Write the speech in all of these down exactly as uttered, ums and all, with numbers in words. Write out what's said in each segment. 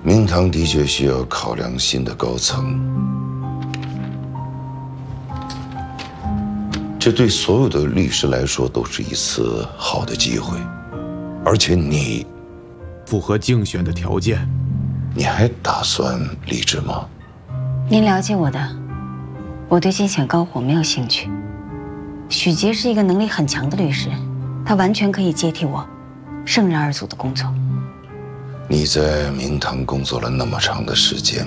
明堂的确需要考量新的高层，这对所有的律师来说都是一次好的机会，而且你符合竞选的条件。 你还打算离职吗？ 您了解我的，我对竞选高火没有兴趣。许杰是一个能力很强的律师，他完全可以接替我胜任二组的工作。 你在明堂工作了那么长的时间，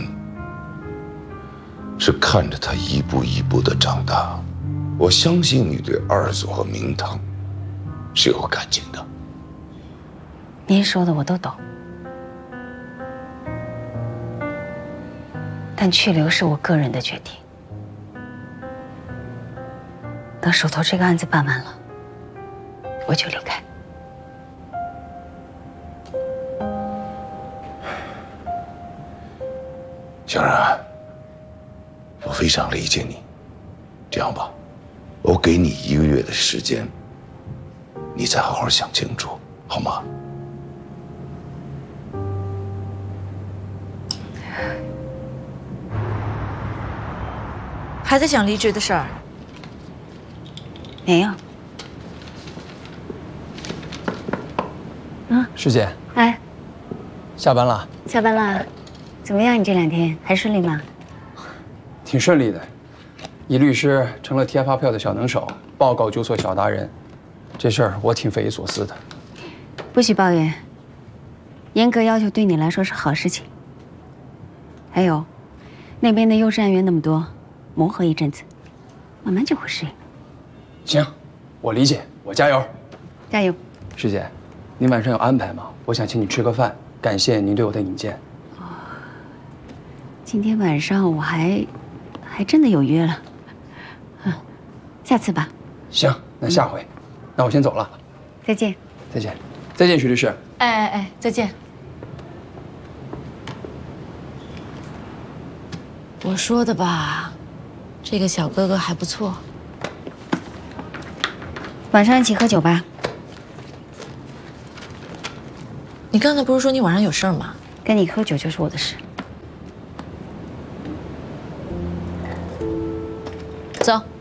是看着他一步一步的长大，我相信你对二组和明堂是有感情的。 您说的我都懂，但去留是我个人的决定。等手头这个案子办完了，我就离开。 小然，我非常理解你。这样吧，我给你一个月的时间，你再好好想清楚，好吗？ 还在想离职的事儿？ 没有。 嗯，师姐。 哎， 下班了。 下班了。怎么样？你这两天还顺利吗？ 挺顺利的，一律师成了贴发票的小能手，报告纠错小达人，这事儿我挺匪夷所思的。 不许抱怨，严格要求对你来说是好事情。还有，那边的优质案源那么多，磨合一阵子，慢慢就会适应。 行，我理解，我加油。 加油。 师姐，您晚上有安排吗？我想请你吃个饭，感谢您对我的引荐。 今天晚上我还还真的有约了，嗯，下次吧。 行，那下回，嗯、那我先走了。 再见。 再见，再见，徐律师。 哎哎哎，再见。我说的吧，这个小哥哥还不错。 晚上一起喝酒吧。 你刚才不是说你晚上有事儿吗？ 跟你喝酒就是我的事。 走。